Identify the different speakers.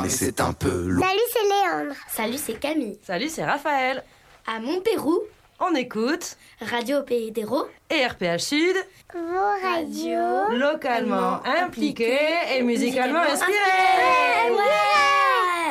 Speaker 1: mais c'est un peu lourd.
Speaker 2: Salut, c'est Léandre.
Speaker 3: Salut, c'est Camille.
Speaker 4: Salut, c'est Raphaël.
Speaker 3: À Montpérou,
Speaker 4: On écoute
Speaker 3: Radio Pays d'Hérault,
Speaker 4: et RPH Sud,
Speaker 2: Vos radios.
Speaker 4: localement impliqués et musicalement inspirés.
Speaker 3: Ouais.